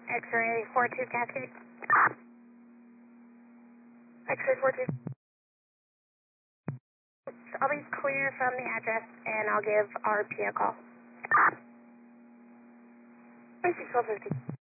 X-ray 42 Cascade. X-ray 42. I'll be clear from the address and I'll give RP a call. 1250.